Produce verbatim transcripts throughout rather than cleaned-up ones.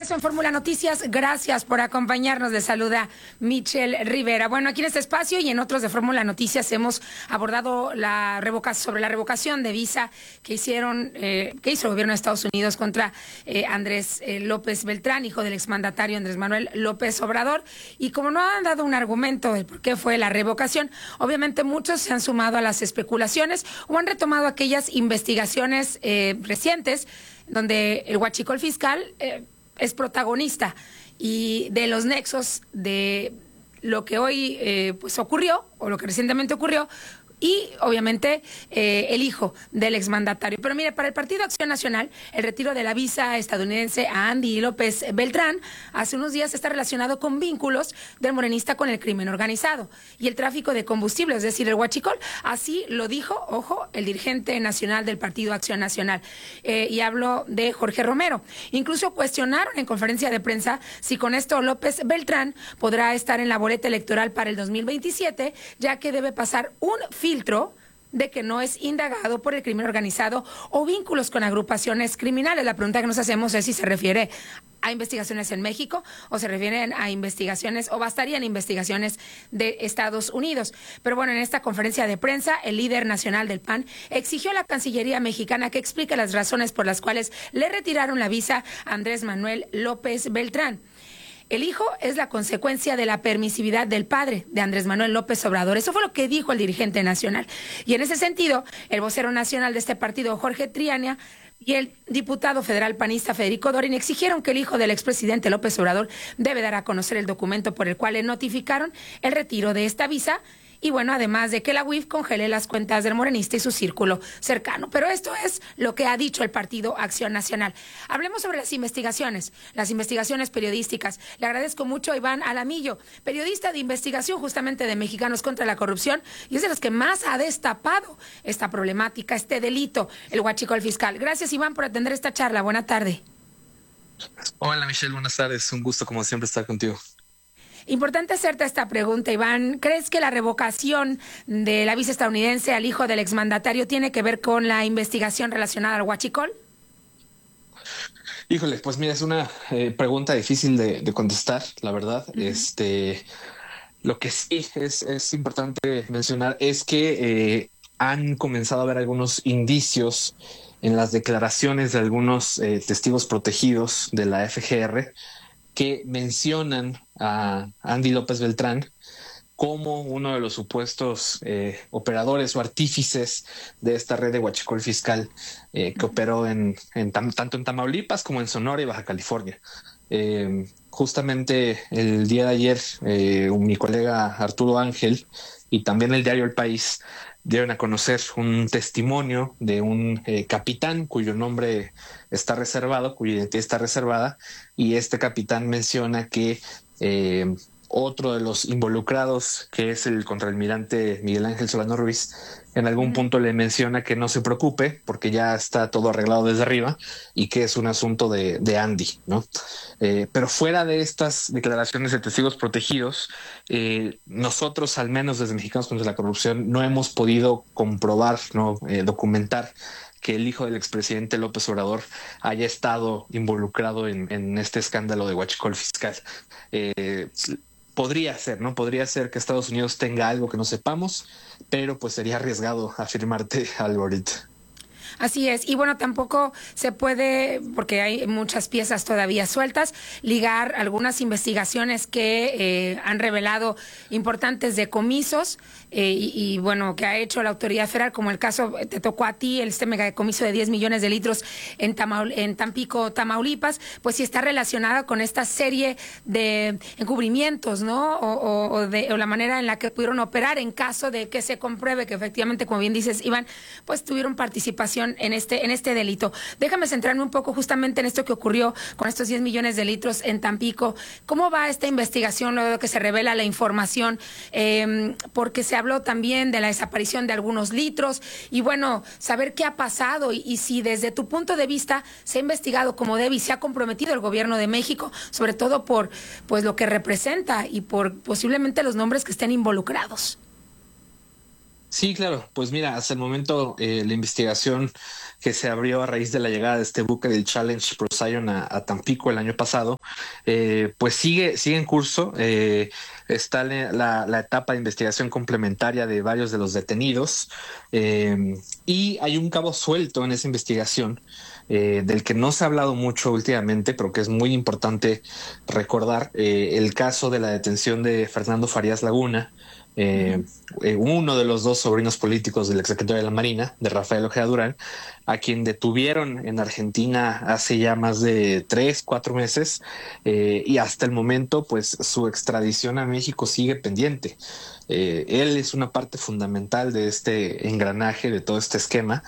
regreso en Fórmula Noticias. Gracias por acompañarnos. Les saluda Michelle Rivera. Bueno, aquí en este espacio y en otros de Fórmula Noticias hemos abordado la revocación sobre la revocación de visa que hicieron, eh, que hizo el gobierno de Estados Unidos contra eh, Andrés eh, López Beltrán, hijo del exmandatario Andrés Manuel López Obrador. Y como no han dado un argumento de por qué fue la revocación, obviamente muchos se han sumado a las especulaciones o han retomado aquellas investigaciones eh, recientes donde el huachicol fiscal eh, es protagonista y de los nexos de lo que hoy eh, pues ocurrió o lo que recientemente ocurrió y obviamente eh, el hijo del exmandatario. Pero mire, para el Partido Acción Nacional, el retiro de la visa estadounidense a Andy López Beltrán hace unos días está relacionado con vínculos del morenista con el crimen organizado y el tráfico de combustible, es decir, el huachicol. Así lo dijo, ojo, el dirigente nacional del Partido Acción Nacional. Eh, y hablo de Jorge Romero. Incluso cuestionaron en conferencia de prensa si con esto López Beltrán podrá estar en la boleta electoral para el dos mil veintisiete, ya que debe pasar un filtro de que no es indagado por el crimen organizado o vínculos con agrupaciones criminales. La pregunta que nos hacemos es si se refiere a investigaciones en México o se refieren a investigaciones o bastarían investigaciones de Estados Unidos. Pero bueno, en esta conferencia de prensa, el líder nacional del P A N exigió a la Cancillería mexicana que explique las razones por las cuales le retiraron la visa a Andrés Manuel López Beltrán. El hijo es la consecuencia de la permisividad del padre de Andrés Manuel López Obrador. Eso fue lo que dijo el dirigente nacional. Y en ese sentido, el vocero nacional de este partido, Jorge Triana, y el diputado federal panista Federico Dorin exigieron que el hijo del expresidente López Obrador debe dar a conocer el documento por el cual le notificaron el retiro de esta visa. Y bueno, además de que la U I F congele las cuentas del morenista y su círculo cercano. Pero esto es lo que ha dicho el Partido Acción Nacional. Hablemos sobre las investigaciones, las investigaciones periodísticas. Le agradezco mucho a Iván Alamillo, periodista de investigación justamente de Mexicanos contra la Corrupción, y es de los que más ha destapado esta problemática, este delito, el huachicol fiscal. Gracias, Iván, por atender esta charla. Buena tarde. Hola, Michelle, buenas tardes. Un gusto, como siempre, estar contigo. Importante hacerte esta pregunta, Iván. ¿Crees que la revocación de la visa estadounidense al hijo del exmandatario tiene que ver con la investigación relacionada al huachicol? Híjole, pues mira, es una eh, pregunta difícil de, de contestar, la verdad. Uh-huh. Este, lo que sí es, es importante mencionar es que eh, han comenzado a haber algunos indicios en las declaraciones de algunos eh, testigos protegidos de la F G R que mencionan a Andy López Beltrán como uno de los supuestos eh, operadores o artífices de esta red de huachicol fiscal eh, que operó en, en tam, tanto en Tamaulipas como en Sonora y Baja California. Eh, justamente el día de ayer, eh, mi colega Arturo Ángel y también el diario El País dieron a conocer un testimonio de un eh, capitán cuyo nombre está reservado, cuya identidad está reservada, y este capitán menciona que eh, otro de los involucrados, que es el contraalmirante Miguel Ángel Solano Ruiz, en algún punto le menciona que no se preocupe porque ya está todo arreglado desde arriba y que es un asunto de, de Andy, ¿no? Eh, pero fuera de estas declaraciones de testigos protegidos, eh, nosotros, al menos desde Mexicanos contra la Corrupción, no hemos podido comprobar, no eh, documentar que el hijo del expresidente López Obrador haya estado involucrado en, en este escándalo de huachicol fiscal. Eh, Podría ser, ¿no? Podría ser que Estados Unidos tenga algo que no sepamos, pero pues sería arriesgado afirmarte algo ahorita. Así es, y bueno, tampoco se puede, porque hay muchas piezas todavía sueltas, ligar algunas investigaciones que eh, han revelado importantes decomisos eh, y, y bueno, que ha hecho la autoridad federal, como el caso, te tocó a ti, este megadecomiso de diez millones de litros en, Tamaul en Tampico, Tamaulipas, pues sí está relacionada con esta serie de encubrimientos, ¿no? O, o, o, de, o la manera en la que pudieron operar en caso de que se compruebe que efectivamente, como bien dices, Iván, pues tuvieron participación en este en este delito. Déjame centrarme un poco justamente en esto que ocurrió con estos diez millones de litros en Tampico. ¿Cómo va esta investigación luego de que se revela la información? Eh, porque se habló también de la desaparición de algunos litros y bueno, saber qué ha pasado y, y si desde tu punto de vista se ha investigado como debe y se ha comprometido el gobierno de México, sobre todo por pues lo que representa y por posiblemente los nombres que estén involucrados. Sí, claro. Pues mira, hasta el momento eh, la investigación que se abrió a raíz de la llegada de este buque del Challenge Poseidon a, a Tampico el año pasado, eh, pues sigue, sigue en curso. Eh, está la, la, la etapa de investigación complementaria de varios de los detenidos eh, y hay un cabo suelto en esa investigación eh, del que no se ha hablado mucho últimamente, pero que es muy importante recordar, eh, el caso de la detención de Fernando Farías Laguna. Eh, eh, uno de los dos sobrinos políticos del exsecretario de la Marina, de Rafael Ojeda Durán, a quien detuvieron en Argentina hace ya más de tres, cuatro meses, eh, y hasta el momento, pues su extradición a México sigue pendiente. Eh, él es una parte fundamental de este engranaje, de todo este esquema,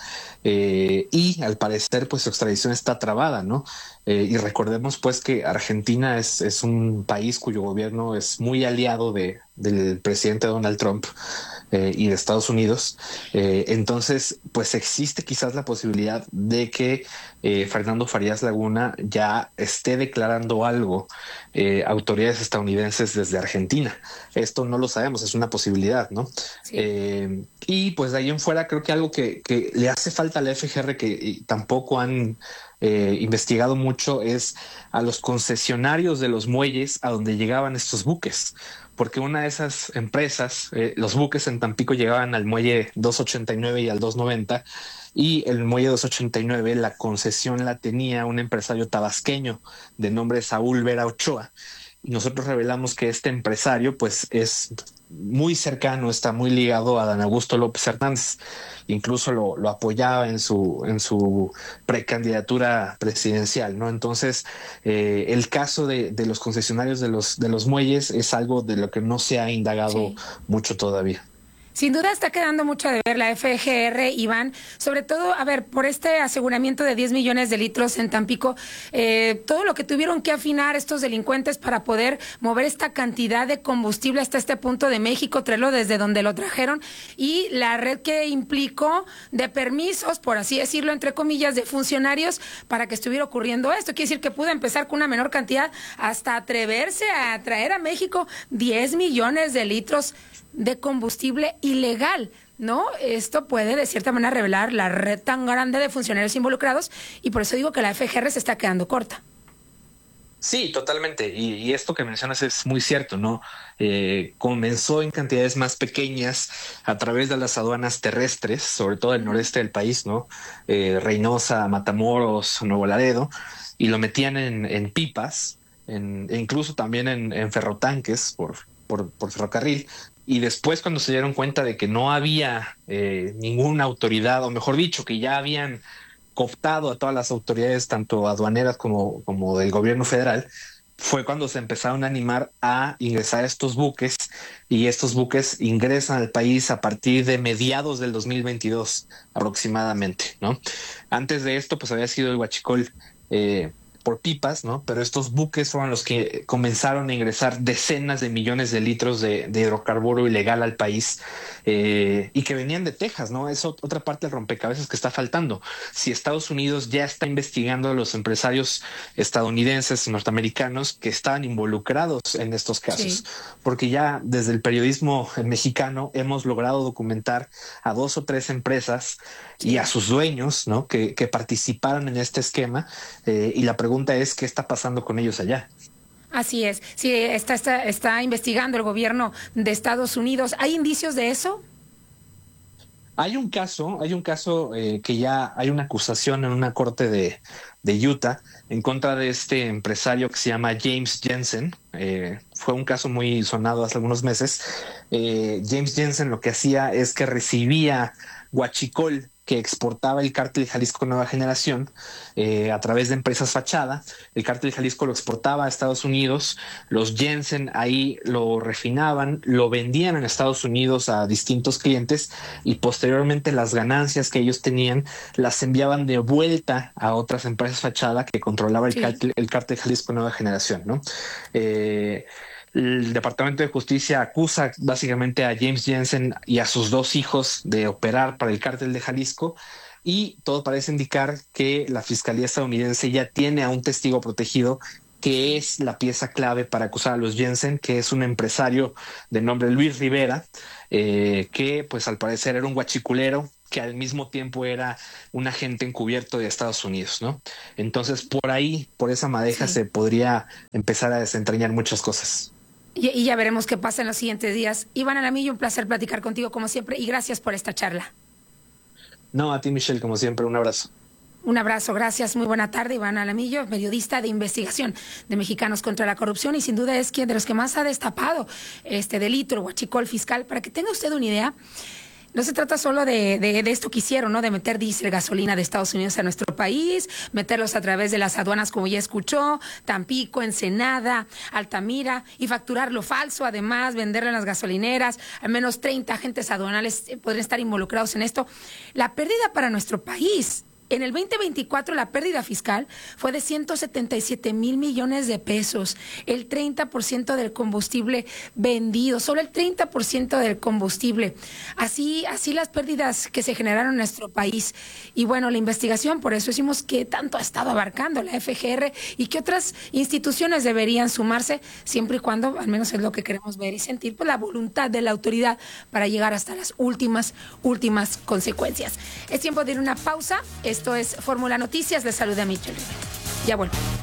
eh, y al parecer, pues su extradición está trabada, ¿no? Eh, y recordemos, pues, que Argentina es, es un país cuyo gobierno es muy aliado de, del presidente Donald Trump eh, y de Estados Unidos. Eh, entonces, pues existe quizás la posibilidad de que eh, Fernando Farías Laguna ya esté declarando algo eh, a autoridades estadounidenses desde Argentina. Esto no lo sabemos, es una posibilidad, ¿no? Sí. Eh, y pues de ahí en fuera creo que algo que, que le hace falta a la F G R que tampoco han eh, investigado mucho es a los concesionarios de los muelles a donde llegaban estos buques, porque una de esas empresas, eh, los buques en Tampico llegaban al muelle doscientos ochenta y nueve y al doscientos noventa, y el muelle doscientos ochenta y nueve la concesión la tenía un empresario tabasqueño de nombre Saúl Vera Ochoa. Y nosotros revelamos que este empresario pues es muy cercano, está muy ligado a Dan Augusto López Hernández, incluso lo, lo apoyaba en su, en su precandidatura presidencial, ¿no? Entonces, eh, el caso de, de los concesionarios de los, de los muelles es algo de lo que no se ha indagado Sí. mucho todavía. Sin duda está quedando mucho de ver la F G R, Iván, sobre todo, a ver, por este aseguramiento de diez millones de litros en Tampico, eh, todo lo que tuvieron que afinar estos delincuentes para poder mover esta cantidad de combustible hasta este punto de México, traerlo desde donde lo trajeron, y la red que implicó de permisos, por así decirlo, entre comillas, de funcionarios para que estuviera ocurriendo esto. Quiere decir que pudo empezar con una menor cantidad hasta atreverse a traer a México diez millones de litros de combustible ilegal, ¿no? Esto puede de cierta manera revelar la red tan grande de funcionarios involucrados, y por eso digo que la F G R se está quedando corta. Sí, totalmente. Y, y esto que mencionas es muy cierto, ¿no? Eh, comenzó en cantidades más pequeñas a través de las aduanas terrestres, sobre todo el noreste del país, ¿no? Eh, Reynosa, Matamoros, Nuevo Laredo, y lo metían en, en pipas, en, e incluso también en, en ferrotanques por, por, por ferrocarril. Y después, cuando se dieron cuenta de que no había eh, ninguna autoridad, o mejor dicho, que ya habían cooptado a todas las autoridades, tanto aduaneras como, como del gobierno federal, fue cuando se empezaron a animar a ingresar estos buques, y estos buques ingresan al país a partir de mediados del dos mil veintidós aproximadamente, ¿no? Antes de esto, pues había sido el huachicol eh, por pipas, ¿no? Pero estos buques fueron los que comenzaron a ingresar decenas de millones de litros de, de hidrocarburo ilegal al país, eh, y que venían de Texas, ¿no? Es otra parte del rompecabezas que está faltando. Si Estados Unidos ya está investigando a los empresarios estadounidenses, norteamericanos, que estaban involucrados en estos casos, Sí. porque ya desde el periodismo mexicano hemos logrado documentar a dos o tres empresas y a sus dueños, ¿no? Que, que participaron en este esquema, eh, y la pregunta es qué está pasando con ellos allá. Así es. Sí, está, está, está investigando el gobierno de Estados Unidos. ¿Hay indicios de eso? Hay un caso, hay un caso eh, que ya hay una acusación en una corte de, de Utah en contra de este empresario que se llama James Jensen. Eh, fue un caso muy sonado hace algunos meses. Eh, James Jensen lo que hacía es que recibía huachicol que exportaba el cártel Jalisco Nueva Generación eh, a través de empresas fachada. El cártel Jalisco lo exportaba a Estados Unidos, los Jensen ahí lo refinaban, lo vendían en Estados Unidos a distintos clientes, y posteriormente las ganancias que ellos tenían las enviaban de vuelta a otras empresas fachada que controlaba el, sí. cártel, el cártel Jalisco Nueva Generación, ¿no? Eh, El Departamento de Justicia acusa básicamente a James Jensen y a sus dos hijos de operar para el cártel de Jalisco, y todo parece indicar que la Fiscalía estadounidense ya tiene a un testigo protegido que es la pieza clave para acusar a los Jensen, que es un empresario de nombre Luis Rivera, eh, que pues al parecer era un guachiculero, que al mismo tiempo era un agente encubierto de Estados Unidos, ¿no? Entonces, por ahí, por esa madeja, sí, se podría empezar a desentrañar muchas cosas. Y, y ya veremos qué pasa en los siguientes días. Iván Alamillo, un placer platicar contigo como siempre y gracias por esta charla. No, a ti, Michelle, como siempre, un abrazo. Un abrazo, gracias, muy buena tarde. Iván Alamillo, periodista de investigación de Mexicanos contra la Corrupción y sin duda es quien de los que más ha destapado este delito, el huachicol fiscal. Para que tenga usted una idea, no se trata solo de, de, de esto que hicieron, ¿no? De meter diésel, gasolina de Estados Unidos a nuestro país, meterlos a través de las aduanas, como ya escuchó, Tampico, Ensenada, Altamira, y facturar lo falso, además, venderlo en las gasolineras. Al menos treinta agentes aduanales podrían estar involucrados en esto. La pérdida para nuestro país. En el veinte veinticuatro la pérdida fiscal fue de ciento setenta y siete mil millones de pesos, el treinta por ciento del combustible vendido, solo el treinta por ciento del combustible. Así, así las pérdidas que se generaron en nuestro país. Y bueno, la investigación, por eso decimos que tanto ha estado abarcando la F G R y que otras instituciones deberían sumarse, siempre y cuando, al menos es lo que queremos ver y sentir, pues la voluntad de la autoridad para llegar hasta las últimas, últimas consecuencias. Es tiempo de ir a una pausa. Esto es Fórmula Noticias. Les saluda Michelle. Ya vuelvo.